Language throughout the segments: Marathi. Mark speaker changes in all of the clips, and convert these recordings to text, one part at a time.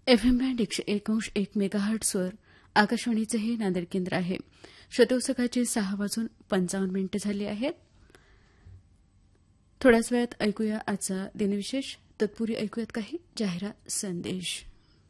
Speaker 1: FM बँड 101.1 मेगाहर्ट्झवर आकाशवाणीचे हे नांदेड केंद्र आहे. शतोत्सकाचे 6:55 झाले आहेत. थोड्याच वेळात ऐकूया आजचा दिनविशेष. तत्पूर्वी ऐकूयात काही जाहिरात संदेश.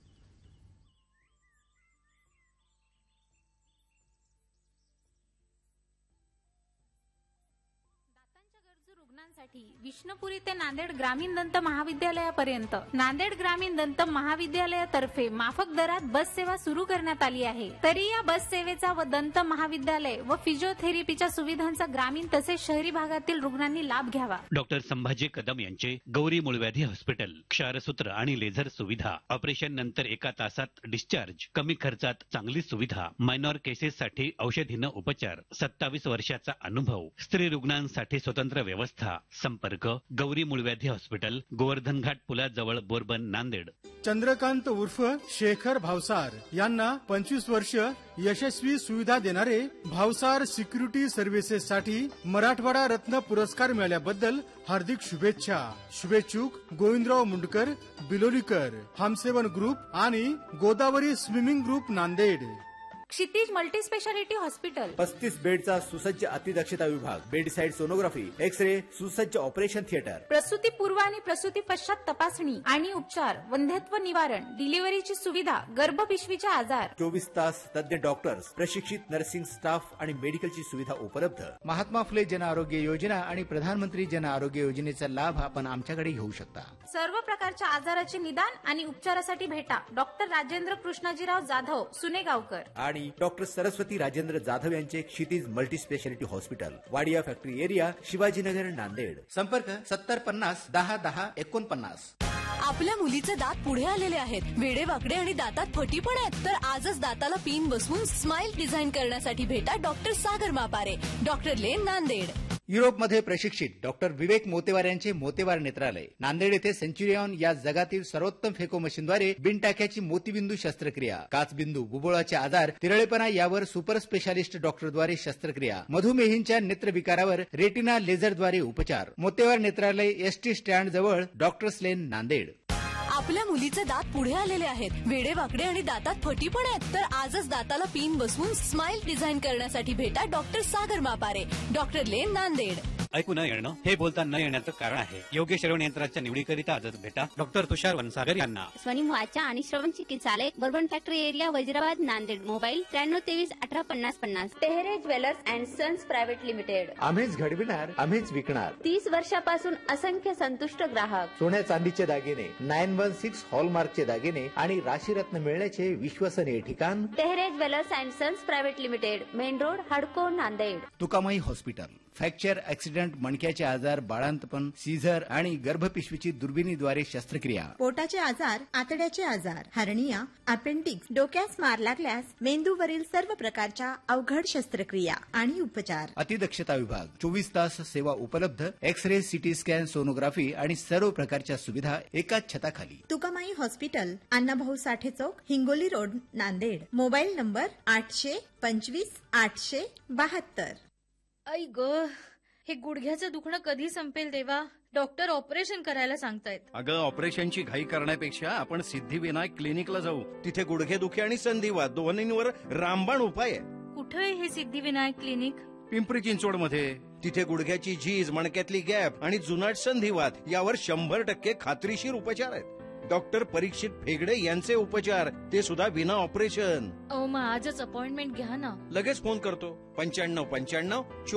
Speaker 2: विष्णुपुरी ते नांदेड ग्रामीण दंत महाविद्यालयापर्यंत नांदेड ग्रामीण दंत महाविद्यालयातर्फे माफक दरात बस सेवा सुरू करण्यात आली आहे. तरी या बस सेवेचा व दंत महाविद्यालय व फिजिओथेरपीच्या सुविधांचा ग्रामीण तसेच शहरी भागातील रुग्णांनी लाभ घ्यावा.
Speaker 3: डॉक्टर संभाजी कदम यांचे गौरी मूळव्याधी हॉस्पिटल, क्षारसूत्र आणि लेझर सुविधा, ऑपरेशन नंतर 1 तासात डिस्चार्ज, कमी खर्चात चांगली सुविधा, मायनॉर केसेससाठी औषधीनं उपचार, 27 वर्षाचा अनुभव, स्त्री रुग्णांसाठी स्वतंत्र व्यवस्था. संपर्क गौरी मूळव्याधी हॉस्पिटल, गोवर्धन घाट पुलाजवळ, बोरबन, नांदेड.
Speaker 4: चंद्रकांत उर्फ शेखर भावसार यांना 25 वर्ष यशस्वी सुविधा देणारे भावसार सिक्युरिटी सर्व्हिसेससाठी मराठवाडा रत्न पुरस्कार मिळाल्याबद्दल हार्दिक शुभेच्छा. शुभेच्छुक गोविंदराव मुंडकर, बिलोलीकर, हमसेवन ग्रुप आणि गोदावरी स्विमिंग ग्रुप, नांदेड.
Speaker 2: क्षितिज मल्टीस्पेशालिटी हॉस्पिटल,
Speaker 5: 35 बेडचा सुसज्ज अतिदक्षता विभाग, बेडसाइड सोनोग्राफी, एक्स-रे, सुसज्ज ऑपरेशन थिएटर,
Speaker 2: प्रसूती पूर्व आणि प्रसूती पश्चात तपासणी आणि उपचार, वंध्यत्व निवारण, डिलिव्हरीची सुविधा, गर्भपिशवीचे आजार,
Speaker 5: 24 तास तज्ञ डॉक्टर्स, प्रशिक्षित नर्सिंग स्टाफ आणि मेडिकलची सुविधा उपलब्ध. महात्मा फुले जन आरोग्य योजना आणि प्रधानमंत्री जन आरोग्य योजनेचा लाभ आपण आमच्याकडे घेऊ शकता.
Speaker 2: सर्व प्रकारच्या आजाराचे निदान आणि उपचारासाठी भेटा डॉक्टर राजेंद्र कृष्णाजीराव जाधव, सुनेगावकर
Speaker 5: आणि डॉक्टर सरस्वती राजेंद्र जाधव यांचे क्षितिज multispeciality hospital, Wadia factory area, Shivajinagar, Nanded. संपर्क 7050 10 10 49.
Speaker 6: आपल्या मुलीचे दात पुढे आलेले आहेत, वेडेवाकडे आणि दातात फटी पण आहेत. तर आजच दाताला पिन बसवून स्माइल डिझाईन करण्यासाठी भेटा डॉक्टर सागर मापारे, डॉक्टर लेन, नांदेड.
Speaker 5: युरोपमध्ये प्रशिक्षित डॉक्टर विवेक मोतेवार यांचे मोतेवार नेत्रालय, नांदेड येथे सेंच्युरियन या जगातील सर्वोत्तम फेको मशीनद्वारे बिनटाक्याची मोतीबिंदू शस्त्रक्रिया, काचबिंदू, बुबुळाचे आजार, तिरळेपणा यावर सुपर स्पेशालिस्ट डॉक्टरद्वारे शस्त्रक्रिया, मधुमेहींच्या नेत्रविकारावर रेटिना लेझरद्वारे उपचार. मोतेवार नेत्रालय, एसटी स्टँड जवळ, डॉक्टर्स लेन, नांदेड.
Speaker 6: आपल्या मुलीचे दात पुढे आलेले आहेत, वेडेवाकडे आणि दातात फटी पण आहेत. तर आजच दाताला पिन बसवून स्माइल डिझाईन करण्यासाठी भेटा डॉक्टर सागर मापारे, डॉक्टर लेन, नांदेड.
Speaker 3: ऐकू न येणं हे बोलता न येण्याचं कारण आहे. योग्य श्रवण यंत्राच्या निवडीकरिता आजच भेटा डॉक्टर तुषार वनसागर यांना.
Speaker 7: स्वनिम वाचा आणि श्रवण चिकित्सालय, bourbon factory area, Wazirabad, Nanded. Mobile 9323185050.
Speaker 8: Tehre jewellers and sons private limited.
Speaker 5: आम्हीच घडविणार, आम्हीच विकणार.
Speaker 8: 30 वर्षापासून असंख्य संतुष्ट ग्राहक.
Speaker 5: सोन्या चांदीचे दागिने, 916 हॉलमार्कचे दागिने आणि राशीरत्न मिळण्याचे विश्वसनीय ठिकाण,
Speaker 8: Tehre jewellers and sons private limited, main road, हडको, Nanded.
Speaker 5: Tukamai hospital, fracture, accident, मणक्याचे आजार, बाळांतपण, सीझर आणि गर्भपिशवीची दुर्बिणीद्वारे शस्त्रक्रिया,
Speaker 9: पोटाचे आजार, आतड्याचे आजार, हर्निया, अपेंडिक्स, डोक्यास मार लागल्यास मेंदूवरील सर्व प्रकारच्या अवघड शस्त्रक्रिया आणि उपचार.
Speaker 5: अतिदक्षता विभाग, 24 तास सेवा उपलब्ध, एक्स-रे, सिटी स्कॅन, सोनोग्राफी आणि सर्व प्रकारच्या सुविधा एकाच छताखाली.
Speaker 9: तुकामाई हॉस्पिटल, अण्णाभाऊ साठे चौक, Hingoli road, Nanded. Mobile number 825 872.
Speaker 10: आई ग, हे गुडघ्याचं दुखणं कधी संपेल देवा? डॉक्टर ऑपरेशन करायला सांगतायत.
Speaker 11: अगं, ऑपरेशनची घाई करण्यापेक्षा आपण सिद्धिविनायक क्लिनिकला जाऊ. तिथे गुडघेदुखी आणि संधिवात दोन्हींवर रामबाण उपाय आहे.
Speaker 10: कुठे आहे हे सिद्धिविनायक क्लिनिक?
Speaker 11: पिंपरी चिंचवडमध्ये. तिथे गुडघ्याची झीज, मणक्यातली गॅप आणि जुनाट संधिवात यावर 100% खात्रीशीर उपचार आहेत. डॉक्टर परीक्षित फेगडे यांचे उपचार, ते सुद्धा विना ऑपरेशन.
Speaker 10: मग आजच अपॉइंटमेंट घ्या ना.
Speaker 11: लगेच फोन करतो. 9595